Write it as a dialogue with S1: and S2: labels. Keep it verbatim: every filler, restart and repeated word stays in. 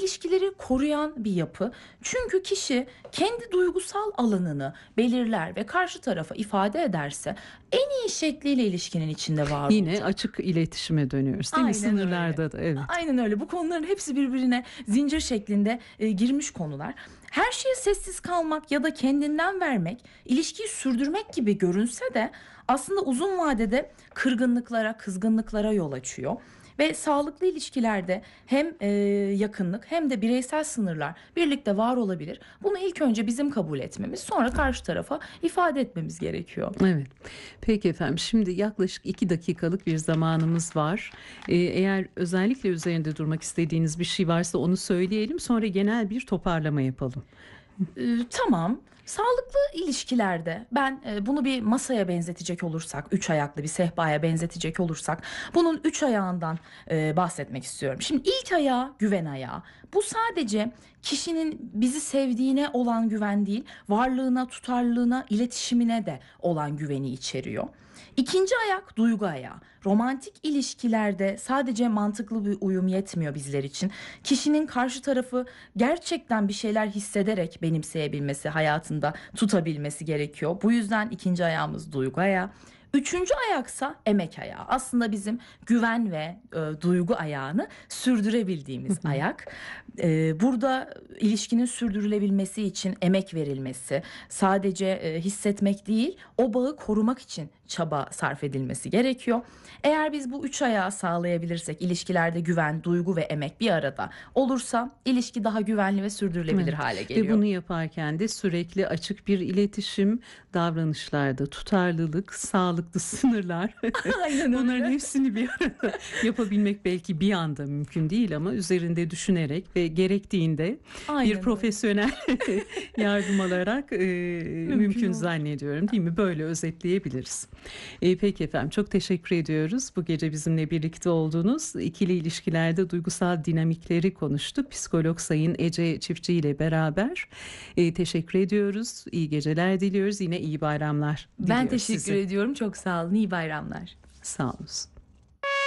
S1: ilişkileri koruyan bir yapı. Çünkü kişi kendi duygusal alanını belirler ve karşı tarafa ifade ederse en iyi şekliyle ilişkinin içinde var
S2: Yine
S1: olacak.
S2: açık iletişime dönüyoruz değil mi?
S1: Aynen öyle.
S2: Sınırlarda da evet.
S1: Aynen öyle. Bu konuların hepsi birbirine zincir şeklinde e, girmiş konular. Her şeye sessiz kalmak ya da kendinden vermek, ilişkiyi sürdürmek gibi görünse de aslında uzun vadede kırgınlıklara, kızgınlıklara yol açıyor. Ve sağlıklı ilişkilerde hem e, yakınlık hem de bireysel sınırlar birlikte var olabilir. Bunu ilk önce bizim kabul etmemiz, sonra karşı tarafa ifade etmemiz gerekiyor.
S2: Evet. Peki efendim, şimdi yaklaşık iki dakikalık bir zamanımız var. Ee, eğer özellikle üzerinde durmak istediğiniz bir şey varsa onu söyleyelim, sonra genel bir toparlama yapalım.
S1: Ee, tamam. Sağlıklı ilişkilerde ben e, bunu bir masaya benzetecek olursak, üç ayaklı bir sehpaya benzetecek olursak bunun üç ayağından e, bahsetmek istiyorum. Şimdi ilk ayağı güven ayağı. Bu sadece kişinin bizi sevdiğine olan güven değil, varlığına, tutarlılığına, iletişimine de olan güveni içeriyor. İkinci ayak duygu ayağı. Romantik ilişkilerde sadece mantıklı bir uyum yetmiyor bizler için. Kişinin karşı tarafı gerçekten bir şeyler hissederek benimseyebilmesi, hayatında tutabilmesi gerekiyor. Bu yüzden ikinci ayağımız duygu ayağı. Üçüncü ayaksa emek ayağı. Aslında bizim güven ve e, duygu ayağını sürdürebildiğimiz ayak. E, burada ilişkinin sürdürülebilmesi için emek verilmesi, sadece e, hissetmek değil, o bağı korumak için çaba sarf edilmesi gerekiyor. Eğer biz bu üç ayağı sağlayabilirsek, ilişkilerde güven, duygu ve emek bir arada olursa ilişki daha güvenli ve sürdürülebilir
S2: Evet.
S1: hale geliyor.
S2: Ve bunu yaparken de sürekli açık bir iletişim, davranışlarda tutarlılık, sağlıklı sınırlar.
S1: Aynen öyle.
S2: Bunların hepsini bir arada yapabilmek belki bir anda mümkün değil ama üzerinde düşünerek ve gerektiğinde
S1: Aynen
S2: bir
S1: öyle.
S2: profesyonel yardım alarak e, mümkün,
S1: olur.
S2: zannediyorum, değil mi? Böyle özetleyebiliriz. E, peki efendim, çok teşekkür ediyoruz. Bu gece bizimle birlikte oldunuz. İkili ilişkilerde duygusal dinamikleri konuştuk. Psikolog Sayın Ece Çiftçi ile beraber. E, teşekkür ediyoruz. İyi geceler diliyoruz. Yine iyi bayramlar diliyoruz
S1: Ben teşekkür
S2: size.
S1: ediyorum. Çok sağ olun. İyi bayramlar.
S2: Sağ olun.